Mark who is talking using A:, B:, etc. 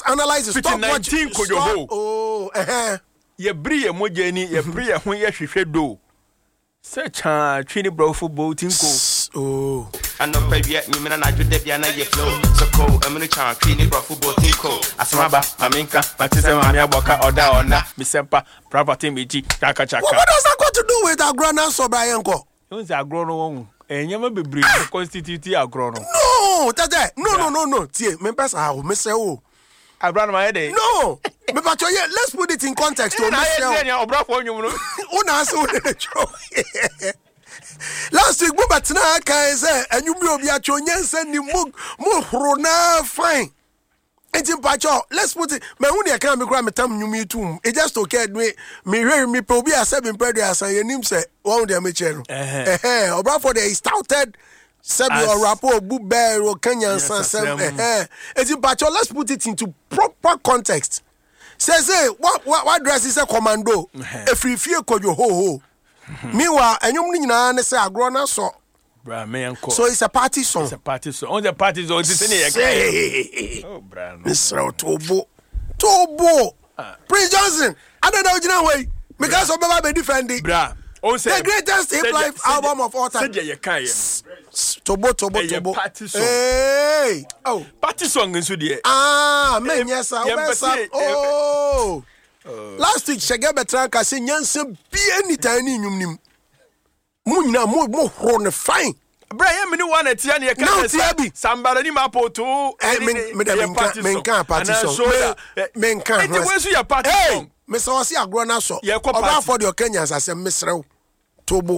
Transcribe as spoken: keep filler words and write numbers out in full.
A: analyze stop watching
B: stop.
A: Oh eh
B: ye bri ye mojani ye bri ye ho ye hwehwe do search ah twini bro football tinko
A: oh
C: ano pa bia mi me na adwede bia na ye flow so ko amene chan twini bro football tinko
B: asemaba maminka matise mami aboka oda ona misempa property meji chaka chaka.
A: What does that got to do with agro na so Brian ko?
B: You say agro no won enyama bebre constitute agro no.
A: No, tete. No, no, no, no. Tie, me pesa how me say oh.
B: Abraham my head.
A: No. Me pacho yeah, let's put it in context to me say.
B: Na obra for nyum no.
A: Una so the show. Last week we batina kan say enyum bi obi acho nyense ni mo mo horo na fine. Enti pacho, let's put it. Me hu dey kan me kura me tam nyum yitum. It just okay me me hwe me pe obi ase be pedi asan yenim say one dey me che no. Eh eh, obra for the started Sebi or rapport bu bear or Kenyan san eh eh. But let's put it into proper context. Say say what what what dress is a commando? If you fear ko yo ho ho. Meanwhile, enyum ni nyina na say agro na so.
B: Bra me enko.
A: So it's a party song.
B: It's a party song. On the party song this any
A: oh bra no. Mister Tobo. Tobo. Prince Johnson. I don't know you way. Because Obama be defending.
B: Bra. The
A: greatest hip life album of all time.
B: Say you can.
A: Tobo Tobo Tobo.
B: Party song.
A: Hey. Oh.
B: Party song nso de.
A: Ah, men yes, oh. Last week Shege Betranka say nyanse bi anytime ni nyum nim. Mu nyina mo mo horo ne fine.
B: Bra ya me ni one etia ne kan sambara ni mapoto.
A: Eh me me me kan party song. Me kan.
B: Enti we so ya party song.
A: Me so si agro na so. Oba for the Kenyans asem mesrew. Tobo